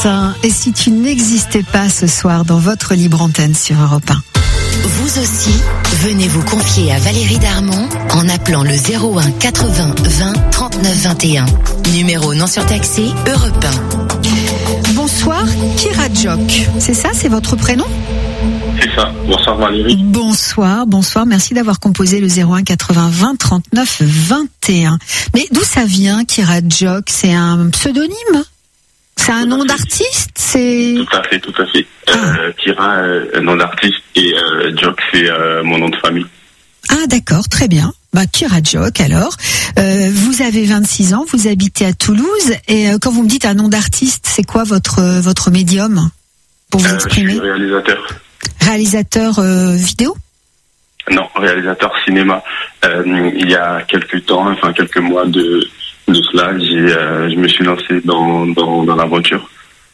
Toussaint, et si tu n'existais pas ce soir dans votre libre antenne sur Europe 1? Vous aussi, venez vous confier à Valérie Darmon en appelant le 01 80 20 39 21. Numéro non surtaxé, Europe 1. Bonsoir, Kira Jock. C'est ça, c'est votre prénom? C'est ça. Bonsoir Valérie. Bonsoir, merci d'avoir composé le 01 80 20 39 21. Mais d'où ça vient, Kira Jock? C'est un pseudonyme? C'est un nom d'artiste? C'est... Tout à fait. Kira, nom d'artiste, et Jock, c'est mon nom de famille. Ah d'accord, très bien. Kira Jock alors. Vous avez 26 ans, vous habitez à Toulouse, et quand vous me dites un nom d'artiste, c'est quoi votre médium pour vous exprimer? Je suis réalisateur. Réalisateur vidéo? Non, réalisateur cinéma. Il y a quelques mois de cela, je me suis lancé dans l'aventure.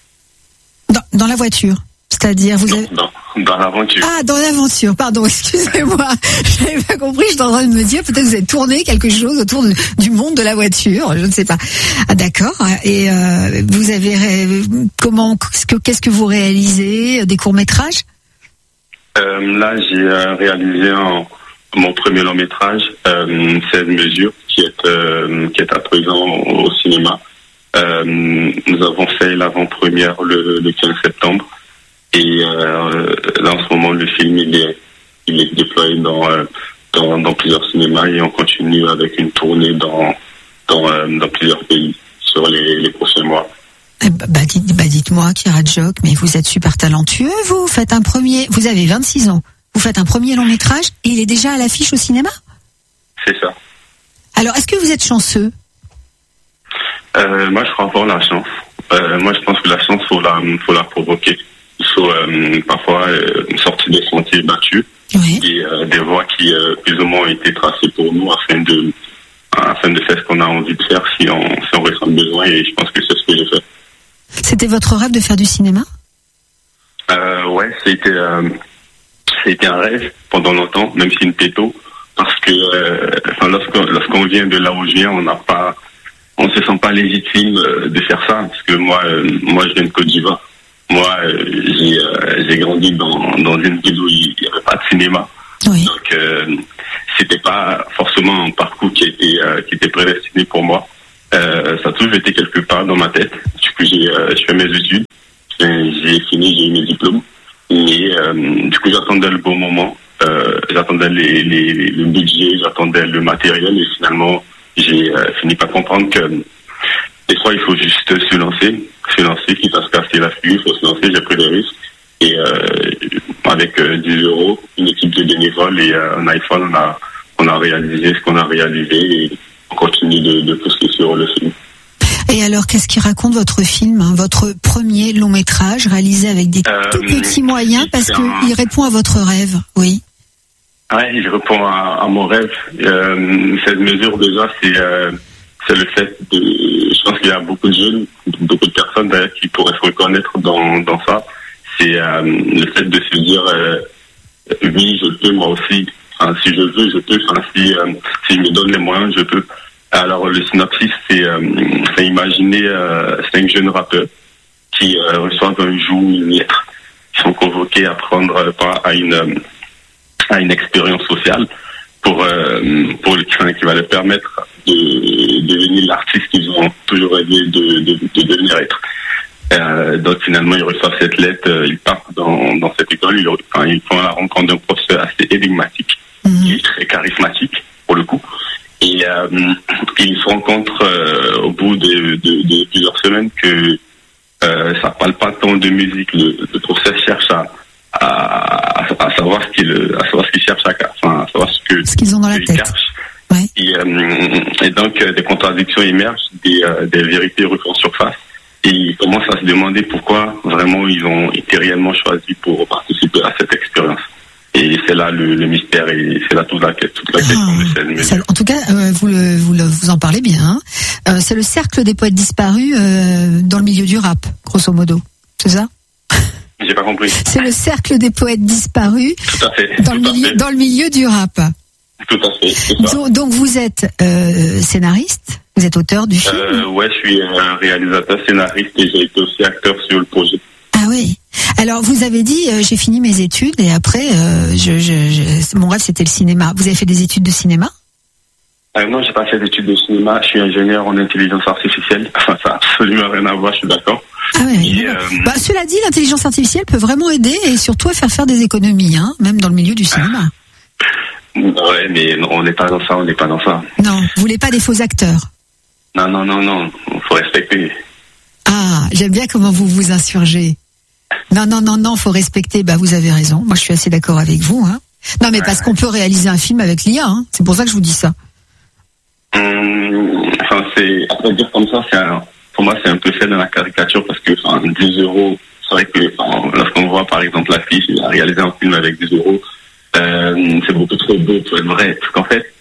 Dans la voiture? C'est-à-dire, vous avez... Dans l'aventure. Ah, dans l'aventure, pardon, excusez-moi. J'avais pas compris, j'étais en train de me dire, peut-être vous avez tourné quelque chose autour du monde de la voiture, je ne sais pas. Ah, d'accord. Et vous avez... qu'est-ce que vous réalisez? Des courts-métrages? Là, j'ai réalisé mon premier long-métrage, 16 mesures, qui est à présent au cinéma. Nous avons fait l'avant-première le 15 septembre. Et là, en ce moment, le film il est déployé dans plusieurs cinémas, et on continue avec une tournée dans plusieurs pays sur les prochains mois. Dites-moi, Kira Jock, mais vous êtes super talentueux, vous avez 26 ans, vous faites un premier long métrage et il est déjà à l'affiche au cinéma? C'est ça. Alors, est-ce que vous êtes chanceux? Moi, je crois avoir la chance. Moi, je pense que la chance, faut la provoquer. Il faut parfois sortir des sentiers battus, oui, et des voies qui plus ou moins ont été tracées pour nous afin de faire ce qu'on a envie de faire si on ressent le besoin, et je pense que c'est ce que j'ai fait. C'était votre rêve de faire du cinéma? Ouais, c'était un rêve pendant longtemps, même si une péto, parce que lorsqu'on vient de là où je viens, on se sent pas légitime de faire ça, parce que moi je viens de Côte d'Ivoire. Moi, j'ai grandi dans une ville où il n'y avait pas de cinéma. Oui. Donc, c'était pas forcément un parcours qui était prédestiné pour moi. Ça a toujours été quelque part dans ma tête. Du coup, je fais mes études. J'ai fini, j'ai eu mes diplômes. Et du coup, j'attendais le bon moment. J'attendais le budget, j'attendais le matériel. Et finalement, j'ai fini par comprendre que des fois, il faut juste se lancer, quitte à se casser la figure, il faut se lancer. J'ai pris des risques. Et avec 10 €, une équipe de bénévoles et un iPhone, on a réalisé ce qu'on a réalisé, et on continue de pousser sur le film. Et alors, qu'est-ce qui raconte votre film, votre premier long métrage réalisé avec des tout petits moyens, parce qu'il répond à votre rêve, oui? Ouais, il répond à mon rêve. Cette mesure, déjà, c'est le fait je pense qu'il y a beaucoup de jeunes, beaucoup de personnes d'ailleurs qui pourraient se reconnaître dans ça. C'est le fait de se dire oui, je peux moi aussi. Enfin, si je veux, je peux. Enfin, si je me donne les moyens, je peux. Alors le synopsis, c'est imaginer 5 jeunes rappeurs qui reçoivent un jour une lettre, qui sont convoqués à prendre part à une expérience sociale qui va leur permettre de devenir l'artiste qu'ils ont toujours rêvé de devenir être. Donc finalement, ils reçoivent cette lettre, ils partent dans cette école, ils font la rencontre d'un professeur assez énigmatique, qui est très charismatique pour le coup, et ils se rencontrent au bout de plusieurs semaines que ça parle pas tant de musique. Le professeur cherche à savoir ce qu'il cherche, à savoir ce qu'ils ont dans la tête. Ouais. Et donc des contradictions émergent, des vérités refont surface, et ils commencent à se demander pourquoi vraiment ils ont été réellement choisis pour participer à cette expérience. Et c'est là le mystère, et c'est là toute la question de cette mesure. En tout cas, vous en parlez bien. Hein. C'est le cercle des poètes disparus dans le milieu du rap, grosso modo. C'est ça? J'ai pas compris. C'est le cercle des poètes disparus. Tout à fait. Dans le milieu du rap. Tout à fait. C'est ça. Donc vous êtes scénariste, Vous êtes auteur du film? Ouais, je suis un réalisateur, scénariste et j'ai été aussi acteur sur le projet. Ah oui. Alors vous avez dit j'ai fini mes études et après mon rêve c'était le cinéma. Vous avez fait des études de cinéma? Non, j'ai pas fait d'études de cinéma. Je suis ingénieur en intelligence artificielle. Enfin, ça a absolument rien à voir. Je suis d'accord. Ah oui. Cela dit, l'intelligence artificielle peut vraiment aider et surtout à faire des économies, hein, même dans le milieu du cinéma. Ouais, mais non, on n'est pas dans ça. Non, vous voulez pas des faux acteurs? Non. Faut respecter. Ah, j'aime bien comment vous vous insurgez. Non, faut respecter. Bah, vous avez raison. Moi, je suis assez d'accord avec vous, hein. Non, mais parce qu'on peut réaliser un film avec l'IA, hein. C'est pour ça que je vous dis ça. Enfin, après dire comme ça, pour moi, c'est un peu fait dans la caricature parce que, 10 €, c'est vrai que, lorsqu'on voit, par exemple, l'affiche, il a réalisé un film avec 10 €, c'est beaucoup trop beau pour être vrai. Parce qu'en fait,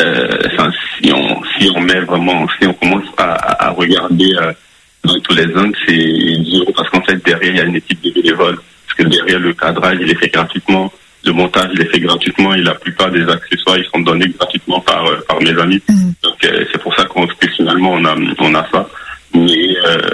si on commence à regarder, dans tous les angles, c'est 10 € parce qu'en fait, derrière, il y a une équipe de bénévoles. Parce que derrière, le cadrage, il est fait gratuitement. Le montage, il est fait gratuitement et la plupart des accessoires, ils sont donnés gratuitement par mes amis. Donc, c'est pour ça que finalement, on a ça. Mais,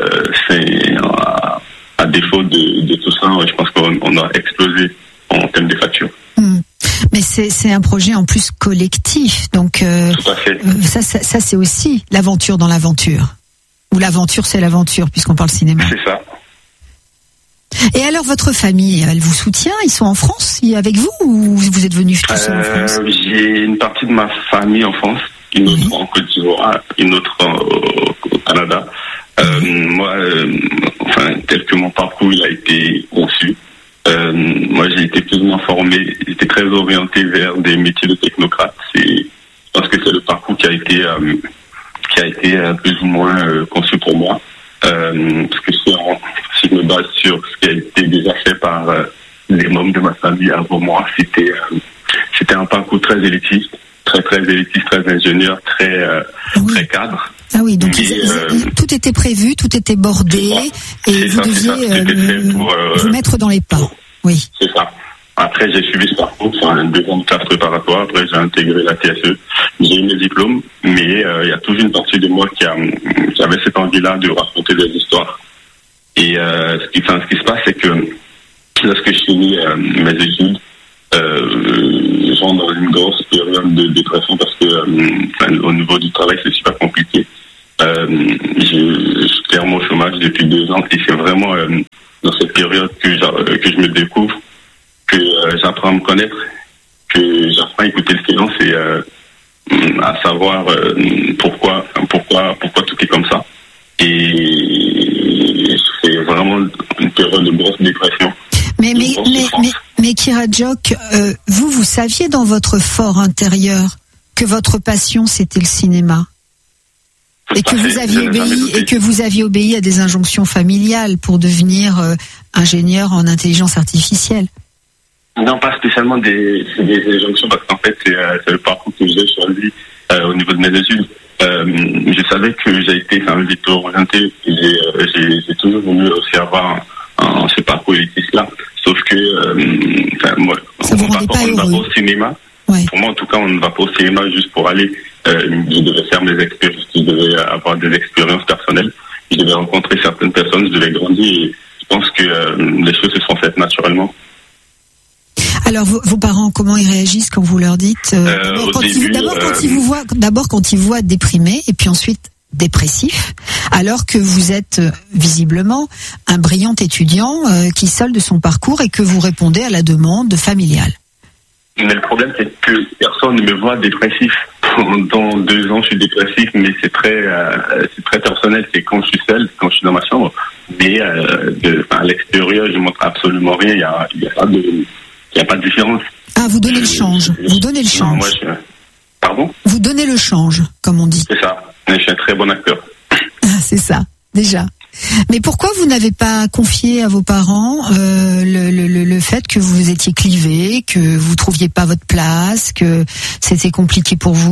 à défaut de tout ça, je pense qu'on a explosé en termes de factures. Mais c'est un projet en plus collectif. Donc, tout à fait. Ça, c'est aussi l'aventure dans l'aventure. Ou l'aventure, c'est l'aventure, puisqu'on parle cinéma. C'est ça. Et alors, votre famille, elle vous soutient? Ils sont en France avec vous ou vous êtes venus tout seul en France? J'ai une partie de ma famille en France, une autre en Côte d'Ivoire, une autre au Canada. Moi, tel que mon parcours il a été conçu, moi j'ai été plus ou moins formé, j'étais très orienté vers des métiers de technocrate. Je pense que c'est le parcours qui a été plus ou moins conçu pour moi. Parce que si je me base sur ce qui a été déjà fait par les membres de ma famille avant moi, c'était un parcours très élitiste, très élitiste, très ingénieur, très cadre. Ah oui, donc tout était prévu, tout était bordé, et vous deviez vous mettre dans les pas. Oui. C'est ça. Après, j'ai suivi ce parcours, 2 ans de classe préparatoire. Après, j'ai intégré la TSE. J'ai eu mes diplômes, mais il y a toujours une partie de moi qui avait cette envie-là de raconter des histoires. Et ce qui se passe, c'est que lorsque je finis mes études, je rentre dans une grosse période de dépression parce que au niveau du travail, c'est super compliqué. Je suis clairement au chômage depuis 2 ans et c'est vraiment dans cette période que je me découvre, que j'apprends à me connaître, que j'apprends à écouter le silence et à savoir pourquoi tout est comme ça. Et c'est vraiment une période de grosse dépression. Mais Kira Djok, vous saviez dans votre fort intérieur que votre passion c'était le cinéma et que vous aviez obéi à des injonctions familiales pour devenir ingénieur en intelligence artificielle. Non, pas spécialement des injonctions, parce qu'en fait, c'est le parcours que j'ai choisi au niveau de mes études. Je savais que j'ai été orienté, j'ai toujours voulu aussi avoir ce parcours élitiste-là, sauf que moi, on ne va pas au cinéma. Ouais. Pour moi, en tout cas, on ne va pas au cinéma juste pour aller. Je devais faire mes expériences, je devais avoir des expériences personnelles, je devais rencontrer certaines personnes, je devais grandir, et je pense que les choses se sont faites naturellement. Alors vos parents, comment ils réagissent quand vous leur dites d'abord quand ils voient déprimé et puis ensuite dépressif, alors que vous êtes visiblement un brillant étudiant qui solde son parcours et que vous répondez à la demande familiale. Mais le problème, c'est que personne ne me voit dépressif. Dans 2 ans, je suis dépressif, mais c'est très personnel. C'est quand je suis seul, quand je suis dans ma chambre. Mais à l'extérieur, je montre absolument rien. Il n'y a pas de différence. Ah, vous donnez le change. Vous donnez le change. Non, Pardon ? Vous donnez le change, comme on dit. C'est ça. Je suis un très bon acteur. Ah, c'est ça, déjà. Mais pourquoi vous n'avez pas confié à vos parents le fait que vous étiez clivé, que vous trouviez pas votre place, que c'était compliqué pour vous ?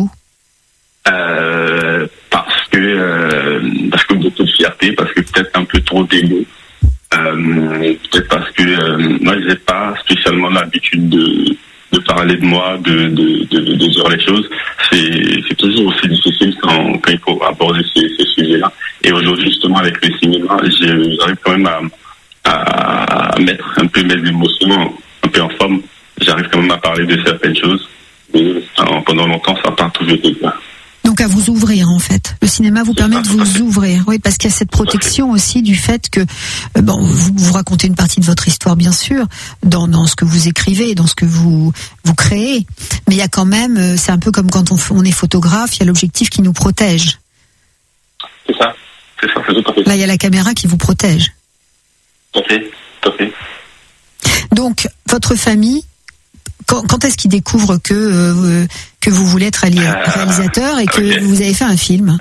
Parce que beaucoup de fierté, parce que peut-être un peu trop d'ego, peut-être parce que moi j'ai pas spécialement l'habitude parler de moi, de dire les choses. C'est toujours aussi difficile quand il faut aborder ces sujets-là. Et aujourd'hui, justement, avec le cinéma, j'arrive quand même à mettre un peu mes émotions un peu en forme. J'arrive quand même à parler de certaines choses. Mais pendant longtemps, ça n'a pas toujours été clair. Donc à vous ouvrir en fait. Le cinéma vous permet de vous ouvrir. Oui, parce qu'il y a cette protection aussi du fait que vous racontez une partie de votre histoire bien sûr dans ce que vous écrivez, dans ce que vous créez. Mais il y a quand même, c'est un peu comme quand on est photographe, il y a l'objectif qui nous protège. C'est ça, c'est tout à fait. Là, il y a la caméra qui vous protège. Tout à fait. Donc votre famille, quand est-ce qu'ils découvrent que vous voulez être réalisateur et que vous avez fait un film?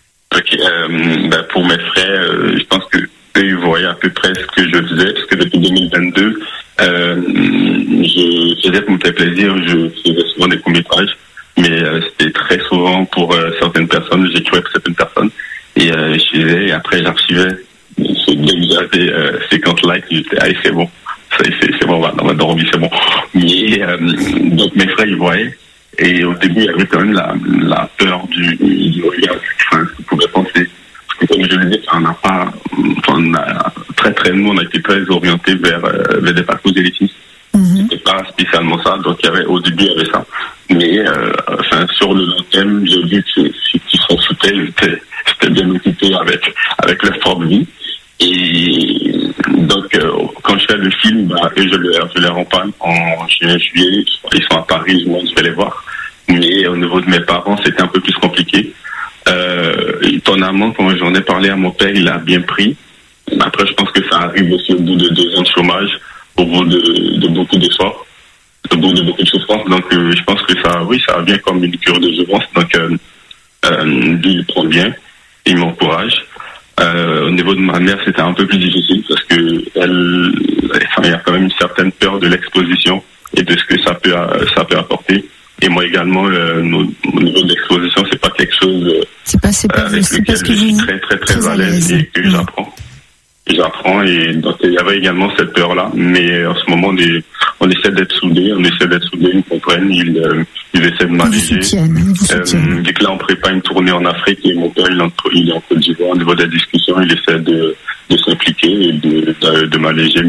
Pour mes frères, je pense que eux, ils voyaient à peu près ce que je faisais, parce que depuis 2022, je faisais pour me faire plaisir, je faisais souvent des courts-métrages, mais c'était très souvent pour certaines personnes, j'écrivais pour certaines personnes, et je faisais, et après j'archivais. Dès que j'avais 50 likes, j'étais, allez, c'est bon. C'est bon, on va dormir, c'est bon. Mais donc mes frères, ils voyaient. Et au début, il y avait quand même la peur du regard, enfin, ce qu'ils pouvaient penser. Parce que comme je le disais, nous, on a été très orientés vers des parcours élitistes. C'était pas spécialement ça. Donc au début, il y avait ça. Mais sur le long terme, j'ai vu que ceux qui s'en foutaient, c'était bien occupé avec leur propre vie. Et donc, quand je fais le film, eux, je les rends pas en juillet. Ils sont à Paris, je vais les voir. Mais au niveau de mes parents, c'était un peu plus compliqué. Étonnamment, quand j'en ai parlé à mon père, il a bien pris. Après, je pense que ça arrive aussi au bout de 2 ans de chômage, au bout de beaucoup d'efforts, au bout de beaucoup de souffrance. Donc, je pense que ça vient comme une cure de jouvence. Donc, lui, il prend bien, il m'encourage. Au niveau de ma mère, c'était un peu plus difficile parce que il y a quand même une certaine peur de l'exposition et de ce que ça peut apporter. Et moi également, au niveau de l'exposition, c'est pas quelque chose avec lequel je suis très à l'aise et que j'apprends. Et donc il y avait également cette peur-là. Mais en ce moment, on essaie d'être soudés, ils me comprennent, ils essaient de m'alléger. Vu que là, on prépare une tournée en Afrique et mon père, il est en Côte d'Ivoire. Au niveau des discussions, il essaie de s'impliquer et de m'alléger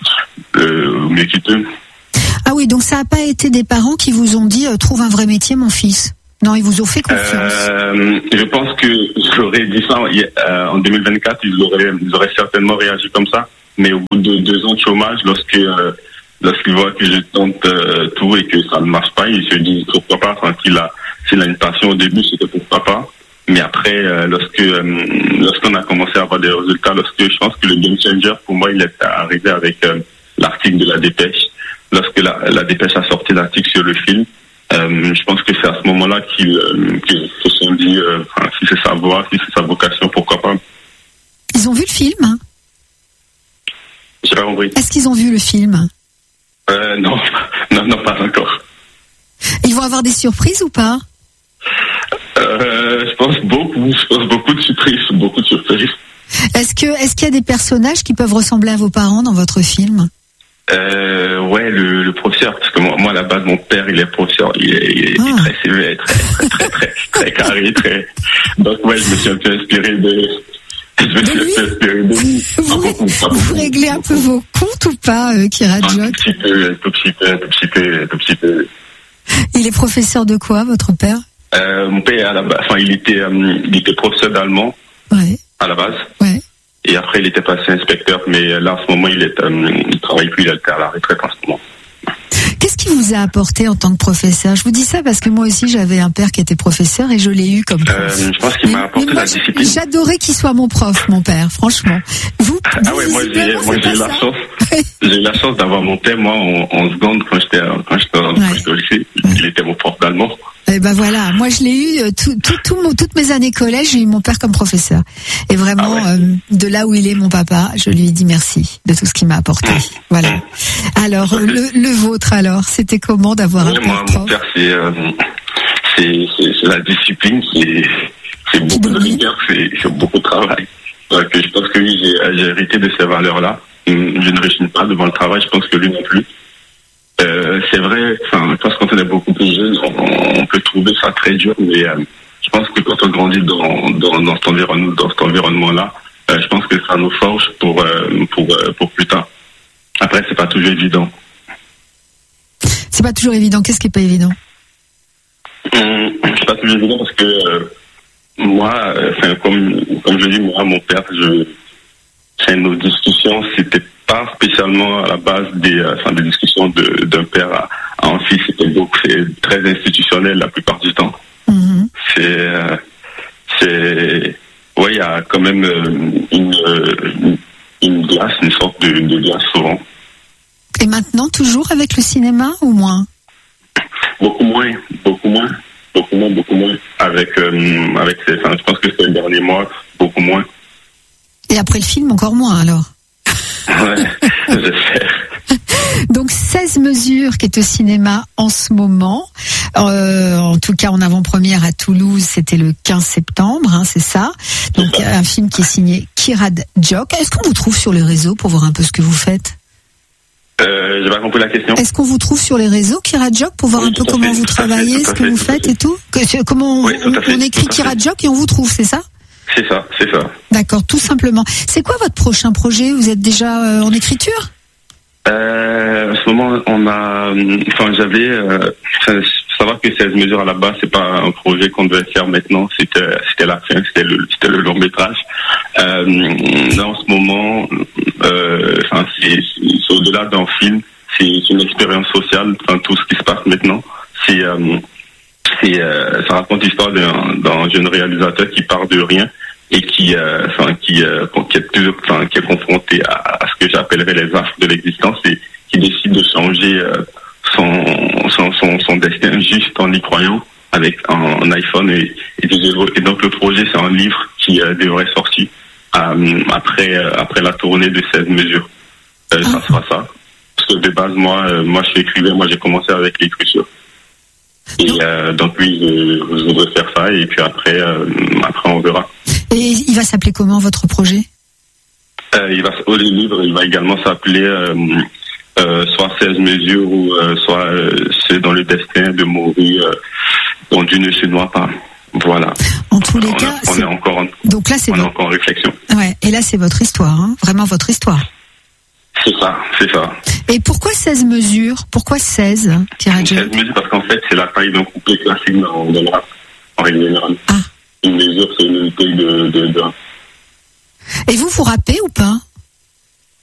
le mieux qu'il peut. Ah oui, donc ça n'a pas été des parents qui vous ont dit trouve un vrai métier, mon fils. Non, ils vous ont fait confiance. Je pense que j'aurais dit ça en 2024, ils auraient certainement réagi comme ça. Mais au bout de 2 ans de chômage, lorsqu'ils voient que je tente tout et que ça ne marche pas, ils se disent pourquoi pas. Enfin, s'il a une passion au début, c'était pourquoi pas. Mais après, lorsqu'on a commencé à avoir des résultats, je pense que le game changer pour moi, il est arrivé avec l'article de La Dépêche. Lorsque la Dépêche a sorti l'article sur le film, je pense que c'est à ce moment-là qu'ils se sont dit si c'est sa voix, si c'est sa vocation, pourquoi pas. Ils ont vu le film? J'ai pas compris. Est-ce qu'ils ont vu le film? Non, pas encore. Ils vont avoir des surprises ou pas? Je pense beaucoup de surprises. Est-ce qu'il y a des personnages qui peuvent ressembler à vos parents dans votre film? Ouais, le professeur, parce que moi à la base mon père il est professeur, il est très sévère, très carré, donc ouais, je me suis un peu inspiré de lui. Vous réglez un peu vos comptes ou pas, Kira Jock? Un tout petit peu. Il est professeur de quoi, votre père? Mon père à la base, il était professeur d'allemand. Ouais. À la base. Ouais. Et après, il était passé inspecteur, mais là, en ce moment, il travaille plus, il est à la retraite en ce moment. Qu'est-ce qui vous a apporté en tant que professeur? Je vous dis ça parce que moi aussi, j'avais un père qui était professeur et je l'ai eu comme prof. Je pense qu'il m'a apporté la discipline. J'adorais qu'il soit mon prof, mon père, franchement. Moi, j'ai eu la chance. J'ai eu la chance d'avoir mon père, moi, en seconde, quand j'étais au lycée. Il était mon prof d'allemand. Et ben voilà, moi je l'ai eu toutes mes années collège, j'ai eu mon père comme professeur. Et vraiment, de là où il est, mon papa, je lui ai dit merci de tout ce qu'il m'a apporté. Voilà. Alors le vôtre, alors, c'était comment d'avoir un père prof? Mon père, c'est la discipline, c'est beaucoup de rigueur, c'est beaucoup de travail. Donc je pense que oui, j'ai hérité de ces valeurs-là. Je ne réchigne pas devant le travail, je pense que lui non plus. C'est vrai, enfin, quand on est beaucoup plus jeune, on peut trouver ça très dur, mais je pense que quand on grandit dans cet environnement-là, je pense que ça nous forge pour plus tard. Après, c'est pas toujours évident. C'est pas toujours évident. Qu'est-ce qui est pas évident? C'est pas toujours évident parce que moi, comme je dis, moi, mon père, nos discussions, c'était pas spécialement à la base des discussions d'un père à un fils. C'est très institutionnel la plupart du temps. Mm-hmm. Ouais, il y a quand même une glace, une sorte de glace souvent. Et maintenant, toujours avec le cinéma ou moins? Beaucoup moins. Avec je pense que c'est le dernier mois, beaucoup moins. Et après le film, encore moins alors? Ouais, j'espère. Donc 16 mesures qui est au cinéma en ce moment. En tout cas en avant-première à Toulouse, c'était le 15 septembre, hein, c'est ça. Donc un film qui est signé Kirad Jok. Est-ce qu'on vous trouve sur les réseaux pour voir un peu ce que vous faites? J'ai pas compris la question. Est-ce qu'on vous trouve sur les réseaux, Kirad Jok, pour voir un peu comment vous travaillez, ce que vous faites et tout? Comment on écrit Kirad Jok et on vous trouve, c'est ça? C'est ça. D'accord, tout simplement. C'est quoi votre prochain projet? Vous êtes déjà en écriture? En ce moment, savoir que 16 mesures à la base, c'est pas un projet qu'on devait faire maintenant, c'était la fin, c'était le long métrage. Là, en ce moment, c'est au-delà d'un film, c'est une expérience sociale, tout ce qui se passe maintenant. Ça raconte l'histoire d'un jeune réalisateur qui part de rien et qui est confronté à ce que j'appellerais les affres de l'existence et qui décide de changer son destin juste en y croyant avec un iPhone et donc le projet, c'est un livre qui devrait sortir après la tournée de 16 mesures. Ça sera ça. Parce que de base, moi je suis écrivain, moi j'ai commencé avec l'écriture. Et donc oui, je voudrais faire ça et puis après on verra. Et il va s'appeler comment votre projet? Le livre, il va également s'appeler soit 16 mesures ou soit c'est dans le destin de mourir dont Dieu ne se noie pas. Voilà. En tous les cas, on est encore en réflexion. Ouais. Et là, c'est votre histoire, hein, vraiment votre histoire. C'est ça. Et pourquoi 16 mesures? Pourquoi 16, Kirad Jok? 16 mesures parce qu'en fait, c'est la taille d'un couplet classique dans le rap, en règle générale. Une mesure, c'est une unité de. Et vous rappez ou pas?